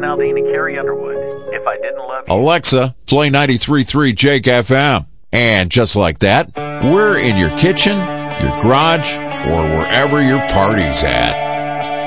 Aldean and Carrie Underwood. If I Didn't Love You. Alexa, play 93.3 Jake FM. And just like that, we're in your kitchen, your garage, or wherever your party's at.